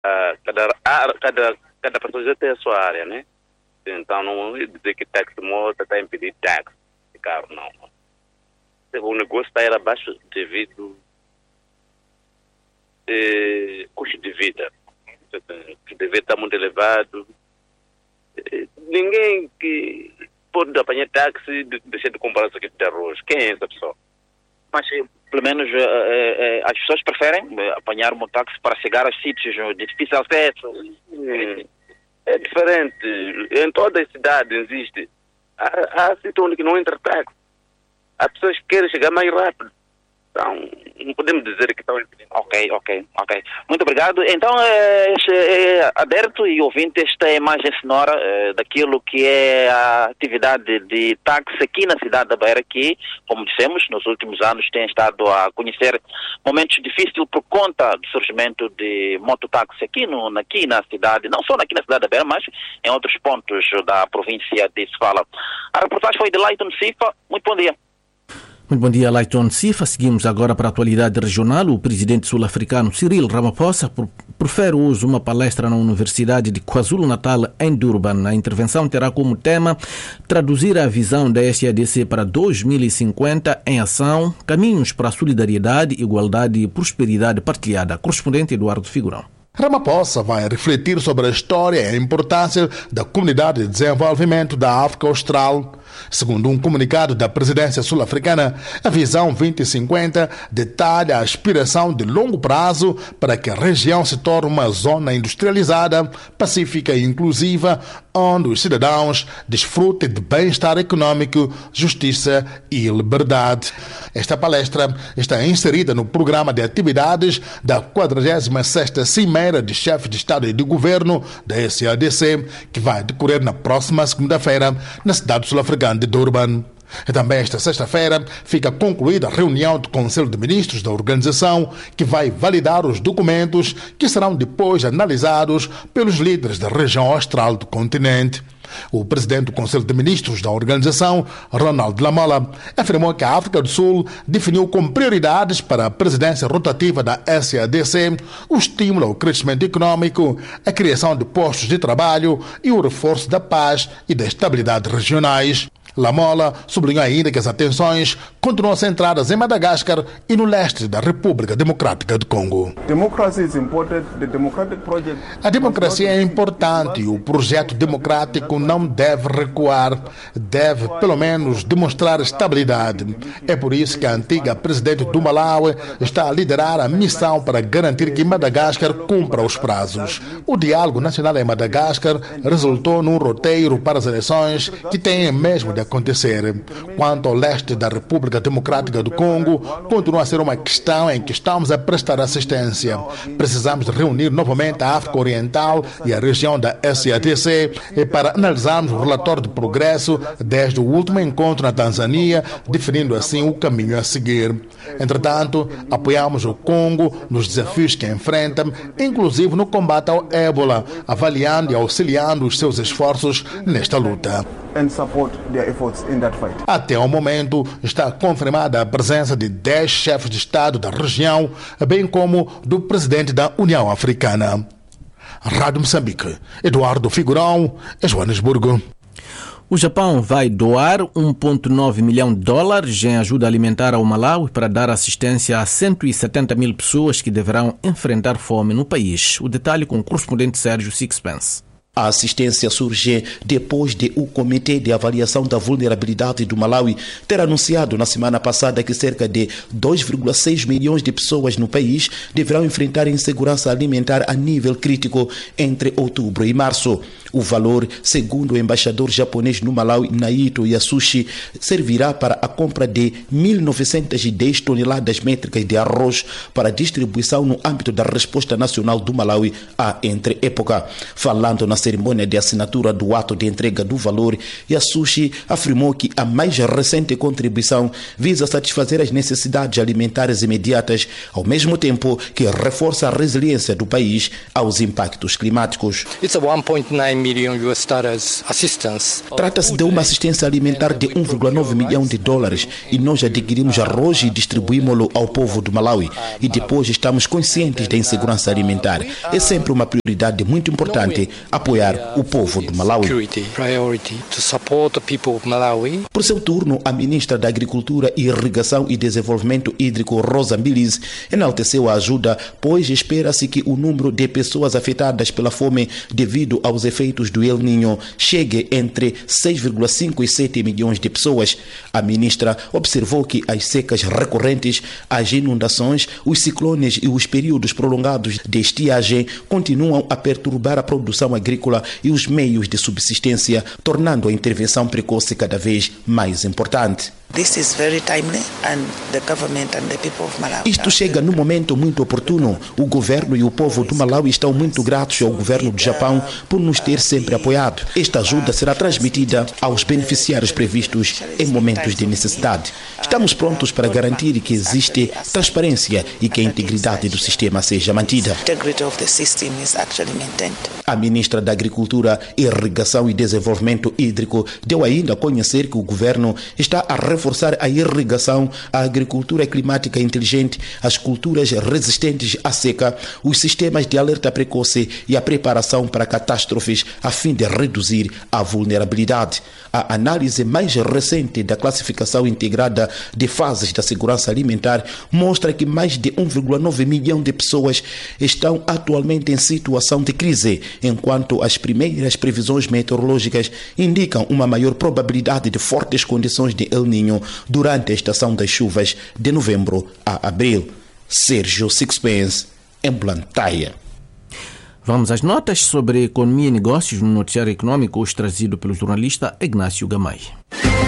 Cada pessoa já tem a sua área, né? Então não é dizer que táxi moto está a impedir táxi de carro, não. O negócio está aí abaixo devido custo de vida. O custo de vida está muito elevado. Ninguém que pode apanhar táxi deixar de comprar isso aqui de arroz. Quem é essa pessoa? Mas, pelo menos, as pessoas preferem apanhar um táxi para chegar aos sítios de difícil acesso. É diferente. Em toda a cidade existe. Há sítios onde não entra táxi. As pessoas querem chegar mais rápido. Então, não podemos dizer que estão impedindo. Ok. Muito obrigado. Então, adepto e ouvinte, esta é a imagem sonora daquilo que é a atividade de táxi aqui na cidade da Beira, que, como dissemos, nos últimos anos tem estado a conhecer momentos difíceis por conta do surgimento de mototáxi aqui na cidade, não só aqui na cidade da Beira, mas em outros pontos da província de Sofala. A reportagem foi de Leighton Sifa. Muito bom dia. Muito bom dia, Leighton Sifa. Seguimos agora para a atualidade regional. O presidente sul-africano Cyril Ramaphosa profere hoje uma palestra na Universidade de KwaZulu-Natal, em Durban. A intervenção terá como tema traduzir a visão da SADC para 2050 em ação, caminhos para a solidariedade, igualdade e prosperidade partilhada. Correspondente Eduardo Figurão. Ramaphosa vai refletir sobre a história e a importância da Comunidade de Desenvolvimento da África Austral. Segundo um comunicado da presidência sul-africana, a Visão 2050 detalha a aspiração de longo prazo para que a região se torne uma zona industrializada, pacífica e inclusiva, onde os cidadãos desfrutem de bem-estar econômico, justiça e liberdade. Esta palestra está inserida no programa de atividades da 46ª Cimeira de Chefes de Estado e de Governo da SADC, que vai decorrer na próxima segunda-feira na cidade sul-africana de Durban. E também esta sexta-feira fica concluída a reunião do Conselho de Ministros da organização, que vai validar os documentos que serão depois analisados pelos líderes da região austral do continente. O presidente do Conselho de Ministros da organização, Ronald Lamola, afirmou que a África do Sul definiu como prioridades para a presidência rotativa da SADC o estímulo ao crescimento econômico, a criação de postos de trabalho e o reforço da paz e da estabilidade regionais. Lamola sublinhou ainda que as atenções continuam centradas em Madagascar e no leste da República Democrática do Congo. A democracia é importante e o projeto democrático não deve recuar, deve pelo menos demonstrar estabilidade. É por isso que a antiga presidente do Malawi está a liderar a missão para garantir que Madagascar cumpra os prazos. O diálogo nacional em Madagascar resultou num roteiro para as eleições que têm mesmo de acontecer. Quanto ao leste da República Democrática do Congo, continua a ser uma questão em que estamos a prestar assistência. Precisamos de reunir novamente a África Oriental e a região da SADC para analisarmos o relatório de progresso desde o último encontro na Tanzânia, definindo assim o caminho a seguir. Entretanto, apoiamos o Congo nos desafios que enfrenta, inclusive no combate ao ébola, avaliando e auxiliando os seus esforços nesta luta. Até o momento está confirmada a presença de 10 chefes de Estado da região, bem como do presidente da União Africana. Rádio Moçambique, Eduardo Figurão, Joanesburgo. O Japão vai doar 1,9 milhão de dólares em ajuda alimentar ao Malawi para dar assistência a 170 mil pessoas que deverão enfrentar fome no país. O detalhe com o correspondente Sérgio Sixpence. A assistência surge depois de o Comitê de Avaliação da Vulnerabilidade do Malawi ter anunciado na semana passada que cerca de 2,6 milhões de pessoas no país deverão enfrentar insegurança alimentar a nível crítico entre outubro e março. O valor, segundo o embaixador japonês no Malawi, Naito Yasushi, servirá para a compra de 1.910 toneladas métricas de arroz para distribuição no âmbito da resposta nacional do Malawi à entre-época. Falando na cerimônia de assinatura do ato de entrega do valor, Yasushi afirmou que a mais recente contribuição visa satisfazer as necessidades alimentares imediatas, ao mesmo tempo que reforça a resiliência do país aos impactos climáticos. Trata-se de uma assistência alimentar de $1,9 milhão e nós adquirimos arroz e distribuímos-lo ao povo do Malawi. E depois estamos conscientes da insegurança alimentar. É sempre uma prioridade muito importante apoiar o povo do Malawi. Por seu turno, a ministra da Agricultura, Irrigação e Desenvolvimento Hídrico, Rosa Mbilizi, enalteceu a ajuda, pois espera-se que o número de pessoas afetadas pela fome devido aos efeitos do El Niño chegue entre 6,5 e 7 milhões de pessoas. A ministra observou que as secas recorrentes, as inundações, os ciclones e os períodos prolongados de estiagem continuam a perturbar a produção agrícola e os meios de subsistência, tornando a intervenção precoce cada vez mais importante. Isto chega num momento muito oportuno. O governo e o povo do Malawi estão muito gratos ao governo do Japão por nos ter sempre apoiado. Esta ajuda será transmitida aos beneficiários previstos em momentos de necessidade. Estamos prontos para garantir que existe transparência e que a integridade do sistema seja mantida. A ministra da Agricultura, Irrigação e Desenvolvimento Hídrico deu ainda a conhecer que o governo está a reforçar a irrigação, a agricultura climática inteligente, as culturas resistentes à seca, os sistemas de alerta precoce e a preparação para catástrofes a fim de reduzir a vulnerabilidade. A análise mais recente da classificação integrada de fases da segurança alimentar mostra que mais de 1,9 milhão de pessoas estão atualmente em situação de crise, enquanto as primeiras previsões meteorológicas indicam uma maior probabilidade de fortes condições de El Niño durante a estação das chuvas de novembro a abril. Sérgio Sixpence, em Blantyre. Vamos às notas sobre economia e negócios no noticiário econômico, hoje trazido pelo jornalista Ignácio Gamay.